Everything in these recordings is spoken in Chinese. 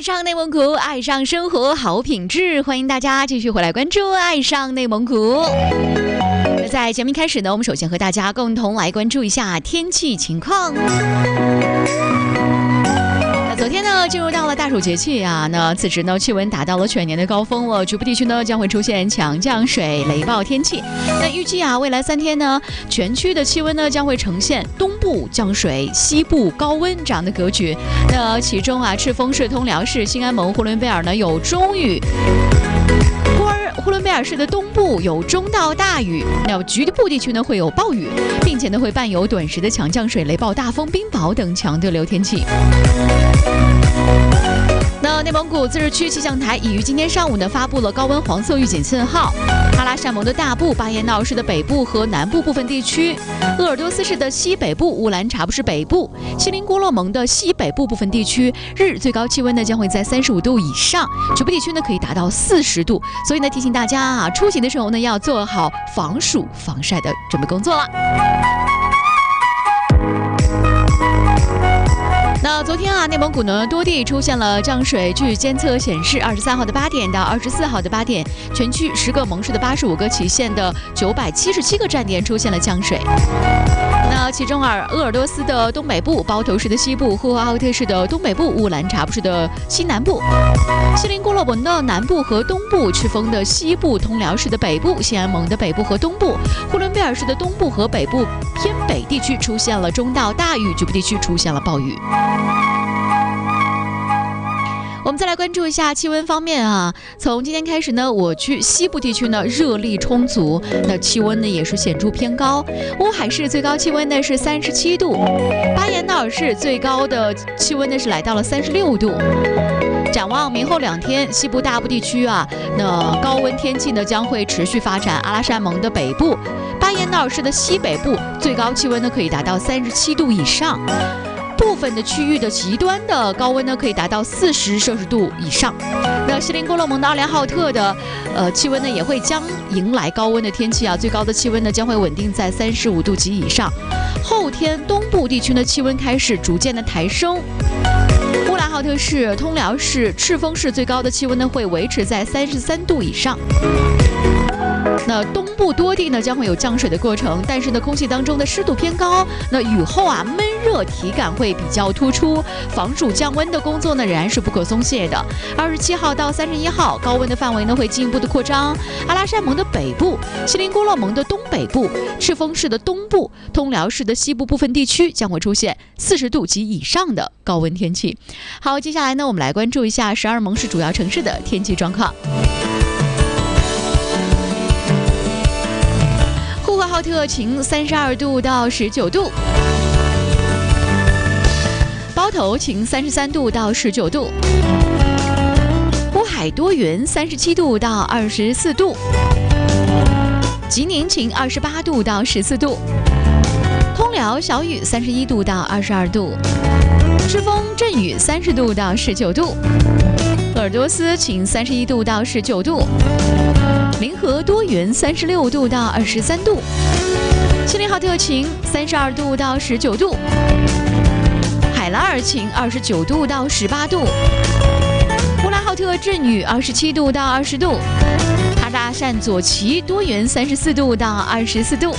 上内蒙古，爱上生活好品质，欢迎大家继续回来关注《爱上内蒙古》。那在节目开始呢，我们首先和大家共同来关注一下天气情况。昨天呢，进入到了大暑节气啊，那此时呢，气温达到了全年的高峰了，局部地区呢将会出现强降水、雷暴天气。那预计啊，未来3天呢，全区的气温呢将会呈现东部降水、西部高温这样的格局。那其中啊，赤峰市、通辽市、兴安盟、呼伦贝尔呢有中雨。呼伦贝尔市的东部有中到大雨，那局部地区呢会有暴雨，并且呢会伴有短时的强降水、雷暴、大风、冰雹等强对流天气。那内蒙古自治区气象台已于今天上午呢发布了高温黄色预警信号。哈拉善盟的大部、巴彦淖尔市的北部和南部部分地区，鄂尔多斯市的西北部、乌兰察布市北部、锡林郭勒盟的西北部部分地区，日最高气温呢将会在35度以上，局部地区呢可以达到40度。所以呢，提醒大家啊，出行的时候呢要做好防暑防晒的准备工作了。那昨天啊，内蒙古呢多地出现了降水，据监测显示，23号的8点到24号的8点，全区10个盟市的85个旗县的977个站点出现了降水。那其中鄂尔多斯的东北部、包头市的西部、呼和浩特市的东北部、乌兰察布市的西南部、锡林郭勒盟的南部和东部、赤峰的西部、通辽市的北部、兴安盟的北部和东部、呼伦贝尔市的东部和北部偏北地区出现了中到大雨，局部地区出现了暴雨。我们再来关注一下气温方面啊，从今天开始呢，我区西部地区呢热力充足，那气温呢也是显著偏高。乌海市最高气温呢是37度，巴彦淖尔市最高的气温呢是来到了36度。展望明后2天，西部大部地区啊，那高温天气呢将会持续发展。阿拉善盟的北部、巴彦淖尔市的西北部最高气温呢可以达到37度以上。部分的区域的极端的高温呢，可以达到40摄氏度以上。那锡林郭勒盟的奥连浩特的气温呢，也会将迎来高温的天气啊，最高的气温呢将会稳定在35度及以上。后天东部地区的气温开始逐渐的抬升。呼兰浩特市、通辽市、赤峰市最高的气温呢会维持在33度以上。那东部多地呢将会有降水的过程，但是呢空气当中的湿度偏高，那雨后啊闷热体感会比较突出，防暑降温的工作呢仍然是不可松懈的。27号到31号高温的范围呢会进一步的扩张，阿拉善盟的北部、锡林郭勒盟的东北部、赤峰市的东部、通辽市的西部部分地区将会出现40度及以上的高温天气。好，接下来呢我们来关注一下12盟市主要城市的天气状况。呼和浩特晴32度到19度，包头晴33度到19度，乌海多云37度到24度，吉宁晴28度到14度，通辽小雨31度到22度，赤峰阵雨30度到19度，鄂尔多斯晴31度到19度，临河多云36度到23度，锡林浩特晴32度到19度，海拉尔晴29度到18度，呼兰浩特阵雨27度到20度，哈扎善左旗多云34度到24度。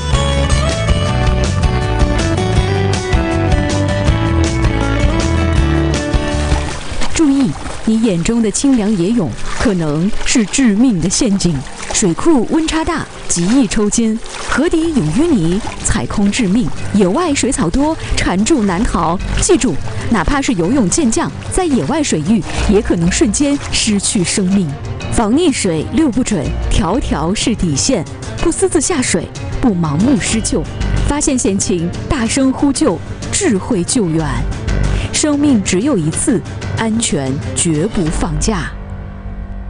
注意，你眼中的清凉野泳可能是致命的陷阱。水库温差大，极易抽筋；河底有淤泥，踩空致命。野外水草多，缠住难逃。记住，哪怕是游泳健将，在野外水域也可能瞬间失去生命。防溺水6不准，条条是底线。不私自下水，不盲目施救，发现险情大声呼救，智慧救援。生命只有一次，安全绝不放假。